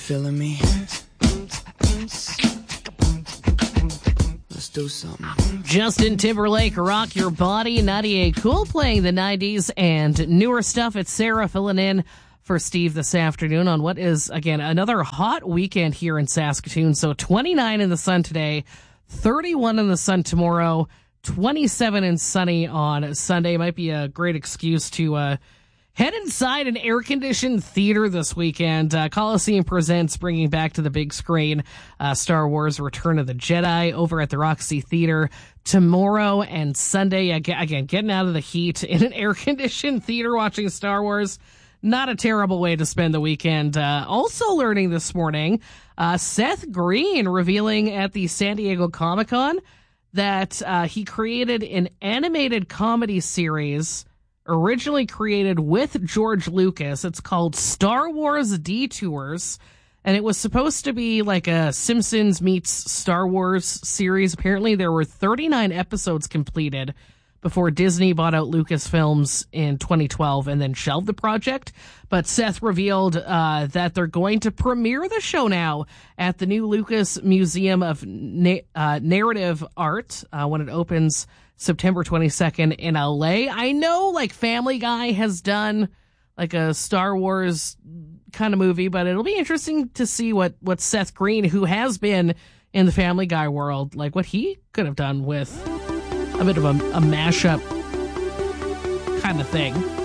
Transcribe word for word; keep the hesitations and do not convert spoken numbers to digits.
feeling me? Let's do something. Justin Timberlake, Rock Your Body, ninety-eight Cool, playing the nineties and newer stuff. It's Sarah filling in for Steve this afternoon on what is, again, another hot weekend here in Saskatoon. So twenty-nine in the sun today, thirty-one in the sun tomorrow, twenty-seven and sunny on Sunday. Might be a great excuse to uh, head inside an air-conditioned theater this weekend. Uh, Coliseum Presents bringing back to the big screen uh, Star Wars Return of the Jedi over at the Roxy Theater tomorrow and Sunday. Again, getting out of the heat in an air-conditioned theater watching Star Wars. Not a terrible way to spend the weekend. Uh, also learning this morning, uh, Seth Green revealing at the San Diego Comic-Con that uh, he created an animated comedy series originally created with George Lucas. It's called Star Wars Detours, and it was supposed to be like a Simpsons meets Star Wars series. Apparently there were thirty-nine episodes completed before Disney bought out Lucasfilms in twenty twelve and then shelved the project. But Seth revealed uh, that they're going to premiere the show now at the new Lucas Museum of Na- uh, Narrative Art uh, when it opens September twenty-second in L A. I know, like, Family Guy has done like a Star Wars kind of movie, but it'll be interesting to see what, what Seth Green, who has been in the Family Guy world, like what he could have done with a bit of a, a mashup kind of thing.